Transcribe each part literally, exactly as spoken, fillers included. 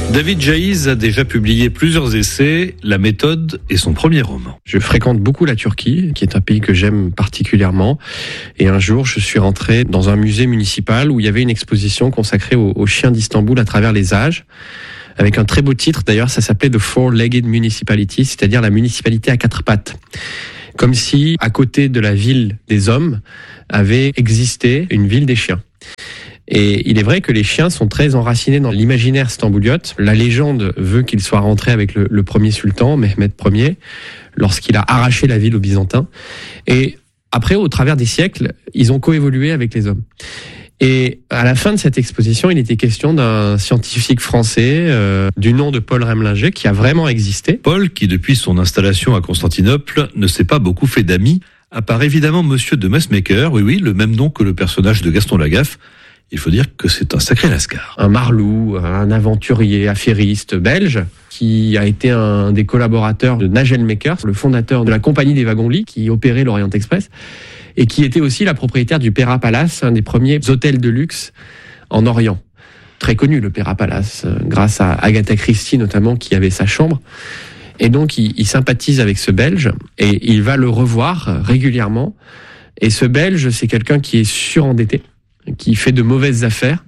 David Jaïz a déjà publié plusieurs essais, La méthode est son premier roman. Je fréquente beaucoup la Turquie, qui est un pays que j'aime particulièrement. Et un jour, je suis rentré dans un musée municipal où il y avait une exposition consacrée aux, aux chiens d'Istanbul à travers les âges, avec un très beau titre. D'ailleurs, ça s'appelait The Four-Legged Municipality, c'est-à-dire la municipalité à quatre pattes. Comme si, à côté de la ville des hommes, avait existé une ville des chiens. Et il est vrai que les chiens sont très enracinés dans l'imaginaire stambouliote. La légende veut qu'il soit rentré avec le, le premier sultan, Mehmed Ier, lorsqu'il a arraché la ville aux Byzantins. Et après, au travers des siècles, ils ont coévolué avec les hommes. Et à la fin de cette exposition, il était question d'un scientifique français euh, du nom de Paul Remlinger, qui a vraiment existé. Paul, qui depuis son installation à Constantinople ne s'est pas beaucoup fait d'amis, à part évidemment Monsieur de Messmaker, oui oui, le même nom que le personnage de Gaston Lagaffe. Il faut dire que c'est un sacré lascar. Un marlou, un aventurier, affairiste belge, qui a été un des collaborateurs de Nagel Makers, le fondateur de la compagnie des wagons-lits qui opérait l'Orient Express, et qui était aussi la propriétaire du Pera Palace, un des premiers hôtels de luxe en Orient. Très connu, le Pera Palace, grâce à Agatha Christie notamment, qui avait sa chambre. Et donc, il, il sympathise avec ce Belge, et il va le revoir régulièrement. Et ce Belge, c'est quelqu'un qui est surendetté, qui fait de mauvaises affaires.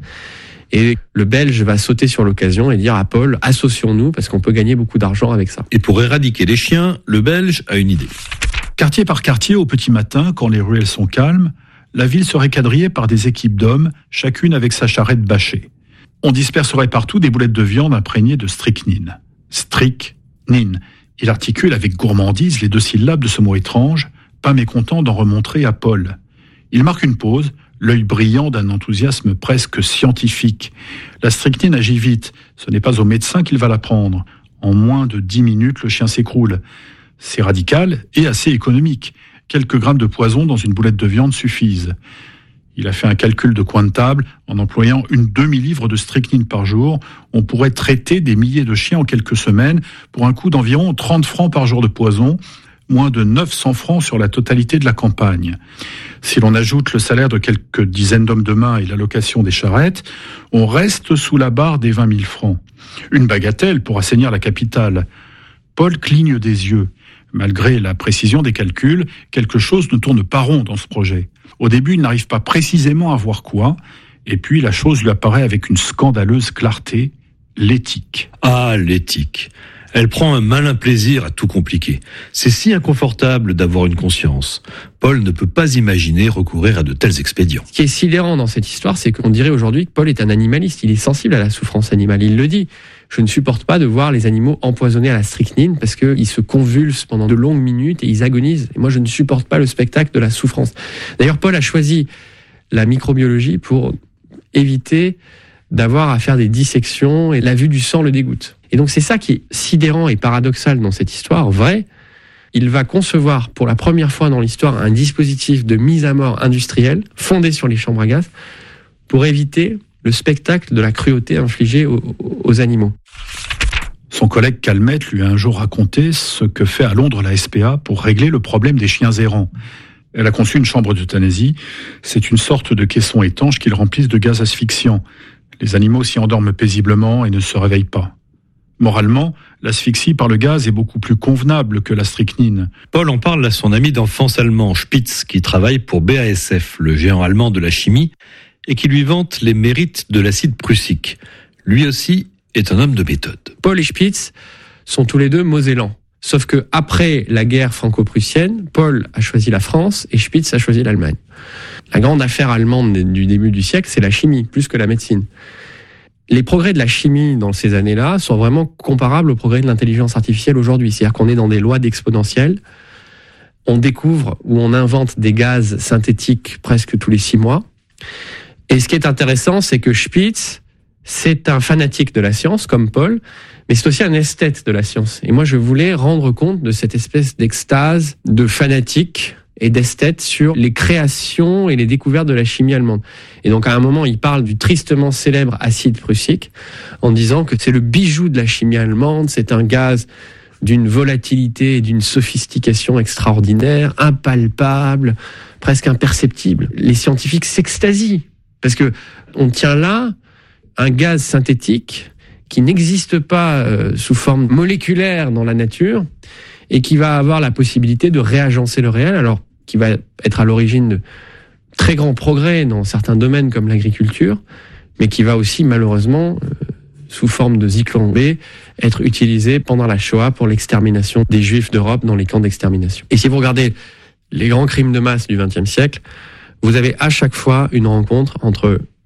Et le Belge va sauter sur l'occasion et dire à Paul, associons-nous parce qu'on peut gagner beaucoup d'argent avec ça. Et pour éradiquer les chiens, le Belge a une idée. Quartier par quartier, au petit matin, quand les ruelles sont calmes, la ville serait quadrillée par des équipes d'hommes, chacune avec sa charrette bâchée. On disperserait partout des boulettes de viande imprégnées de strychnine. Strychnine. Il articule avec gourmandise les deux syllabes de ce mot étrange, pas mécontent d'en remontrer à Paul. Il marque une pause, l'œil brillant d'un enthousiasme presque scientifique. La strychnine agit vite, ce n'est pas au médecin qu'il va la prendre. En moins de dix minutes, le chien s'écroule. C'est radical et assez économique. Quelques grammes de poison dans une boulette de viande suffisent. Il a fait un calcul de coin de table. En employant une demi-livre de strychnine par jour, on pourrait traiter des milliers de chiens en quelques semaines pour un coût d'environ trente francs par jour de poison, moins de neuf cents francs sur la totalité de la campagne. Si l'on ajoute le salaire de quelques dizaines d'hommes de main et l'allocation des charrettes, on reste sous la barre des vingt mille francs. Une bagatelle pour assainir la capitale. Paul cligne des yeux. Malgré la précision des calculs, quelque chose ne tourne pas rond dans ce projet. Au début, il n'arrive pas précisément à voir quoi, et puis la chose lui apparaît avec une scandaleuse clarté, l'éthique. Ah, l'éthique. Elle prend un malin plaisir à tout compliquer. C'est si inconfortable d'avoir une conscience. Paul ne peut pas imaginer recourir à de tels expédients. Ce qui est sidérant dans cette histoire, c'est qu'on dirait aujourd'hui que Paul est un animaliste. Il est sensible à la souffrance animale. Il le dit. Je ne supporte pas de voir les animaux empoisonnés à la strychnine parce qu'ils se convulsent pendant de longues minutes et ils agonisent. Et moi, je ne supporte pas le spectacle de la souffrance. D'ailleurs, Paul a choisi la microbiologie pour éviter d'avoir à faire des dissections et la vue du sang le dégoûte. Et donc, c'est ça qui est sidérant et paradoxal dans cette histoire. Vrai, il va concevoir pour la première fois dans l'histoire un dispositif de mise à mort industrielle fondé sur les chambres à gaz pour éviter le spectacle de la cruauté infligée aux, aux animaux. Son collègue Calmette lui a un jour raconté ce que fait à Londres la S P A pour régler le problème des chiens errants. Elle a conçu une chambre d'euthanasie. C'est une sorte de caisson étanche qu'ils remplissent de gaz asphyxiant. Les animaux s'y endorment paisiblement et ne se réveillent pas. Moralement, l'asphyxie par le gaz est beaucoup plus convenable que la strychnine. Paul en parle à son ami d'enfance allemand, Spitz, qui travaille pour B A S F, le géant allemand de la chimie, et qui lui vante les mérites de l'acide prussique. Lui aussi est un homme de méthode. Paul et Spitz sont tous les deux mosellans. Sauf que après la guerre franco-prussienne, Paul a choisi la France et Spitz a choisi l'Allemagne. La grande affaire allemande du début du siècle, c'est la chimie, plus que la médecine. Les progrès de la chimie dans ces années-là sont vraiment comparables aux progrès de l'intelligence artificielle aujourd'hui. C'est-à-dire qu'on est dans des lois d'exponentielle. On découvre ou on invente des gaz synthétiques presque tous les six mois. Et ce qui est intéressant, c'est que Spitz, c'est un fanatique de la science, comme Paul, mais c'est aussi un esthète de la science. Et moi, je voulais rendre compte de cette espèce d'extase, de fanatique et d'esthète sur les créations et les découvertes de la chimie allemande. Et donc, à un moment, il parle du tristement célèbre acide prussique, en disant que c'est le bijou de la chimie allemande, c'est un gaz d'une volatilité et d'une sophistication extraordinaire, impalpable, presque imperceptible. Les scientifiques s'extasient, parce que on tient là un gaz synthétique qui n'existe pas euh, sous forme moléculaire dans la nature et qui va avoir la possibilité de réagencer le réel, alors qui va être à l'origine de très grands progrès dans certains domaines comme l'agriculture, mais qui va aussi malheureusement, euh, sous forme de Zyklon B, être utilisé pendant la Shoah pour l'extermination des Juifs d'Europe dans les camps d'extermination. Et si vous regardez les grands crimes de masse du vingtième siècle, vous avez à chaque fois une rencontre entre